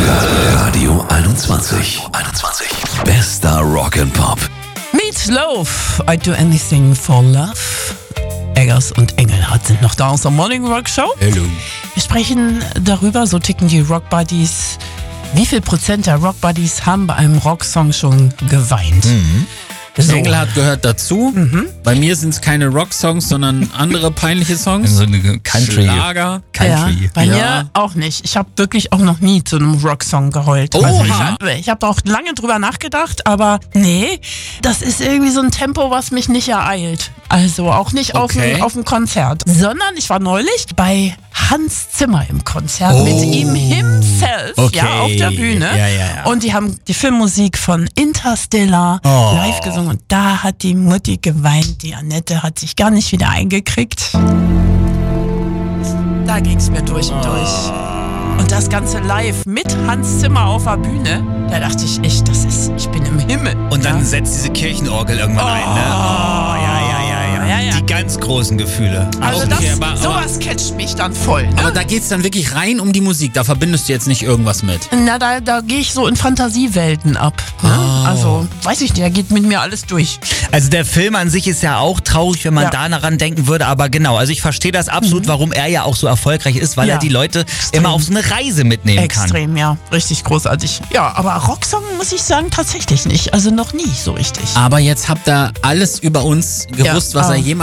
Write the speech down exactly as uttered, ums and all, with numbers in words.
Radio einundzwanzig. einundzwanzig. Bester Rock and Pop. Meat Loaf, I'd do anything for love. Eggers und Engelhardt sind noch da aus der Morning Rock Show. Hello. Wir sprechen darüber, so ticken die Rock Buddies. Wie viel Prozent der Rock Buddies haben bei einem Rocksong schon geweint? Mhm. So. Engelhardt gehört dazu. Mhm. Bei mir sind es keine Rock-Songs, sondern andere peinliche Songs. So eine Country. Schlager. Ja, Country. bei Ja. mir auch nicht. Ich habe wirklich auch noch nie zu einem Rocksong geheult. Oha. Also ich habe ich hab auch lange drüber nachgedacht, aber nee, das ist irgendwie so ein Tempo, was mich nicht ereilt. Also auch nicht auf Okay. dem auf dem Konzert, sondern ich war neulich bei Hans Zimmer im Konzert Oh. mit ihm himself, Okay. ja, auf der Bühne. Ja, ja, ja. Und die haben die Filmmusik von Interstellar Oh. live gesungen und da hat die Mutti geweint, die Annette hat sich gar nicht wieder eingekriegt. Da ging's mir durch und durch. Und das Ganze live mit Hans Zimmer auf der Bühne, da dachte ich echt, das ist, ich bin im Himmel. Und dann ja? setzt diese Kirchenorgel irgendwann ein, ne? Oh, ja, ja, ja, ja. Ja, ja. Die ganz großen Gefühle. Also Okay, das, aber- sowas catcht mich dann voll. Aber Ne? da geht's dann wirklich rein um die Musik. Da verbindest du jetzt nicht irgendwas mit. Na, da, da gehe ich so in Fantasiewelten ab. Ne? Oh. Also, weiß ich nicht, da geht mit mir alles durch. Also der Film an sich ist ja auch traurig, wenn man Ja. da daran denken würde, aber genau, also ich verstehe das absolut, warum er ja auch so erfolgreich ist, weil Ja. er die Leute Extrem. immer auf so eine Reise mitnehmen kann. Extrem, ja. Richtig großartig. Ja, aber Rocksong muss ich sagen, tatsächlich nicht. Also noch nie so richtig. Aber jetzt habt ihr alles über uns gewusst, Ja, was er ah. jemals